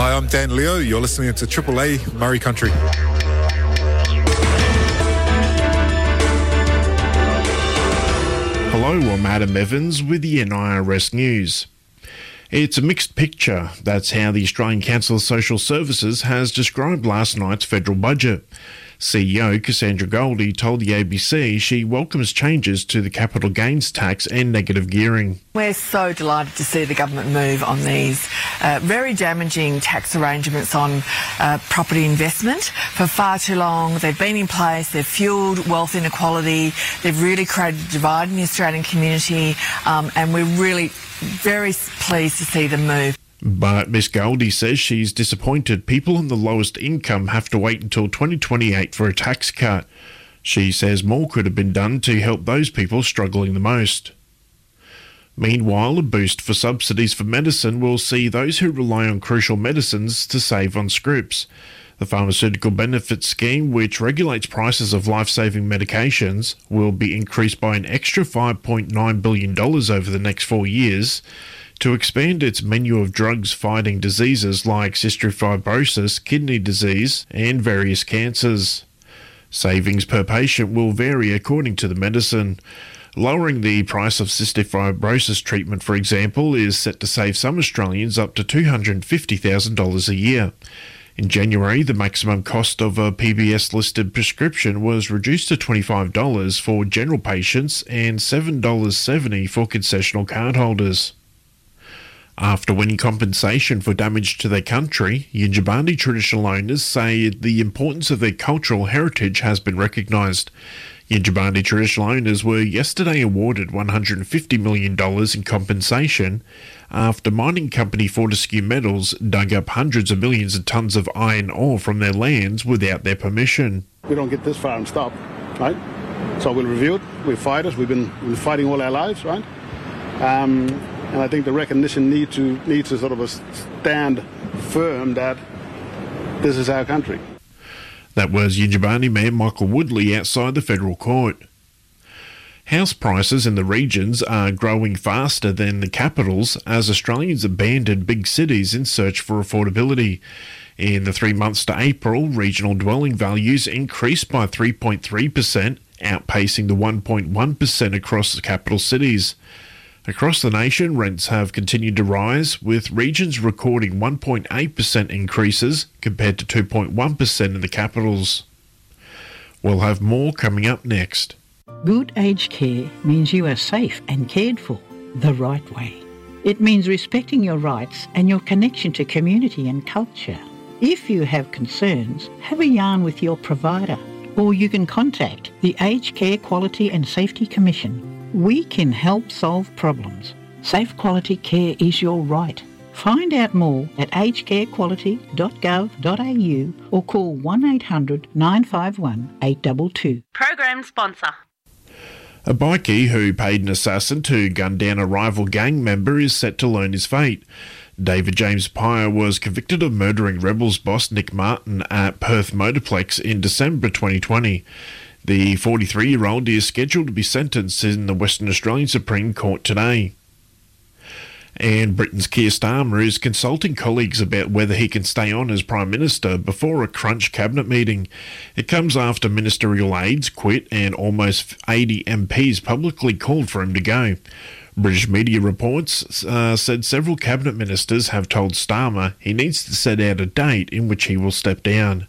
Hi, I'm Dan Leo. You're listening to Triple A Murray Country. Hello, I'm Adam Evans with the NIRS News. It's a mixed picture. That's how the Australian Council of Social Services has described last night's federal budget. CEO Cassandra Goldie told the ABC she welcomes changes to the capital gains tax and negative gearing. We're so delighted to see the government move on these very damaging tax arrangements on property investment. For far too long, they've been in place, they've fuelled wealth inequality, they've really created a divide in the Australian community, and we're really very pleased to see them move. But Ms Goldie says she's disappointed people on the lowest income have to wait until 2028 for a tax cut. She says more could have been done to help those people struggling the most. Meanwhile, a boost for subsidies for medicine will see those who rely on crucial medicines to save on scripts. The Pharmaceutical Benefits Scheme, which regulates prices of life-saving medications, will be increased by an extra $5.9 billion over the next 4 years to expand its menu of drugs fighting diseases like cystic fibrosis, kidney disease, and various cancers. Savings per patient will vary according to the medicine. Lowering the price of cystic fibrosis treatment, for example, is set to save some Australians up to $250,000 a year. In January, the maximum cost of a PBS-listed prescription was reduced to $25 for general patients and $7.70 for concessional cardholders. After winning compensation for damage to their country, Yindjibarndi traditional owners say the importance of their cultural heritage has been recognised. Yindjibarndi traditional owners were yesterday awarded $150 million in compensation after mining company Fortescue Metals dug up hundreds of millions of tonnes of iron ore from their lands without their permission. We don't get this far and stop, right? So we'll review it. We're fighters. We've been fighting all our lives, right? And I think the recognition needs to sort of stand firm that this is our country. That was Yindjibarndi Mayor Michael Woodley outside the federal court. House prices in the regions are growing faster than the capitals as Australians abandon big cities in search for affordability. In the 3 months to April, regional dwelling values increased by 3.3%, outpacing the 1.1% across the capital cities. Across the nation, rents have continued to rise, with regions recording 1.8% increases compared to 2.1% in the capitals. We'll have more coming up next. Good aged care means you are safe and cared for the right way. It means respecting your rights and your connection to community and culture. If you have concerns, have a yarn with your provider, or you can contact the Aged Care Quality and Safety Commission. We can help solve problems. Safe quality care is your right. Find out more at agedcarequality.gov.au or call 1800 951 822. Program sponsor. A bikie who paid an assassin to gun down a rival gang member is set to learn his fate. David James Pyre was convicted of murdering Rebels boss Nick Martin at Perth Motorplex in December 2020. The 43-year-old is scheduled to be sentenced in the Western Australian Supreme Court today. And Britain's Keir Starmer is consulting colleagues about whether he can stay on as Prime Minister before a crunch cabinet meeting. It comes after ministerial aides quit and almost 80 MPs publicly called for him to go. British media reports said several cabinet ministers have told Starmer he needs to set out a date in which he will step down.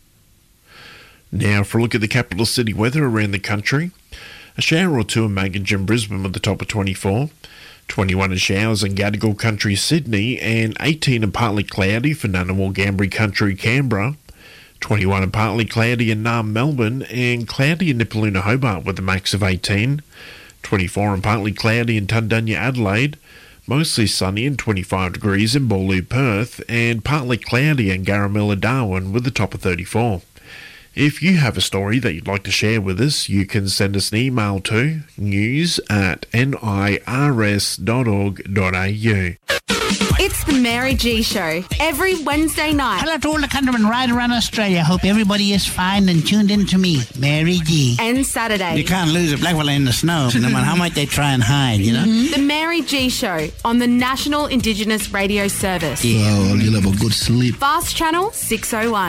Now for a look at the capital city weather around the country. A shower or two in Maginge and Brisbane with the top of 24. 21 in showers in Gadigal Country, Sydney, and 18 and partly cloudy for Ngunnawal, Ngambri Country, Canberra. 21 and partly cloudy in Naarm, Melbourne, and cloudy in Nipaluna, Hobart with a max of 18. 24 and partly cloudy in Tundunya, Adelaide. Mostly sunny and 25 degrees in Boorloo, Perth, and partly cloudy in Garamilla, Darwin with the top of 34. If you have a story that you'd like to share with us, you can send us an email to news@nirs.org.au. It's the Mary G Show every Wednesday night. Hello to all the countrymen right around Australia. Hope everybody is fine and tuned in to me, Mary G. And Saturday. You can't lose a black fella in the snow, no matter how much they try and hide, you know? The Mary G Show on the National Indigenous Radio Service. Yeah, well, you'll have a good sleep. Fast Channel 601.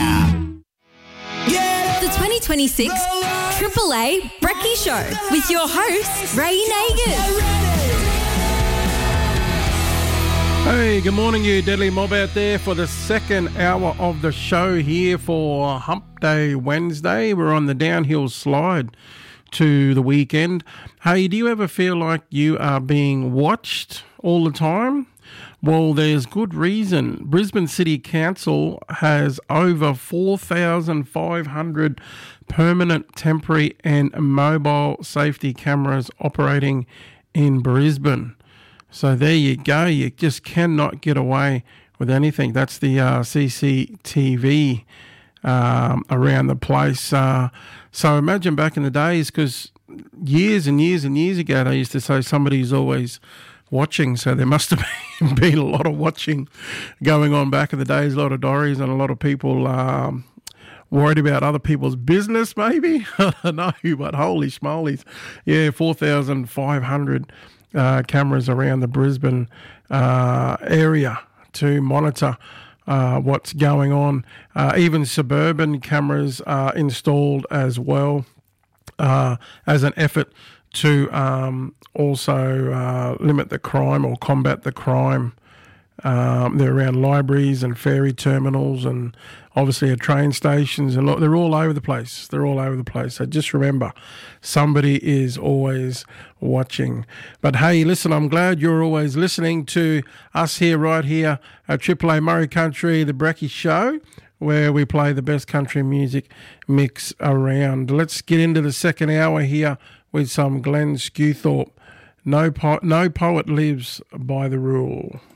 The 2026 Triple A Brekkie Show with your host, Ray Nagin. Hey, good morning, you deadly mob out there, for the second hour of the show here for Hump Day Wednesday. We're on the downhill slide to the weekend. Hey, do you ever feel like you are being watched all the time? Well, there's good reason. Brisbane City Council has over 4,500 permanent, temporary and mobile safety cameras operating in Brisbane. So there you go. You just cannot get away with anything. That's the CCTV around the place. So imagine back in the days, because years and years and years ago, they used to say somebody's always watching. So there must have been a lot of watching going on back in the days, a lot of diaries and a lot of people worried about other people's business maybe. I don't know, but holy schmolies. Yeah, 4,500 cameras around the Brisbane area to monitor what's going on. Even suburban cameras are installed as well as an effort to also limit the crime or combat the crime. They're around libraries and ferry terminals and obviously at train stations. And they're all over the place. They're all over the place. So just remember, somebody is always watching. But hey, listen, I'm glad you're always listening to us here, right here at Triple A Murray Country, the Brekkie Show, where we play the best country music mix around. Let's get into the second hour here with some Glenn Skewthorpe. No poet lives by the rule.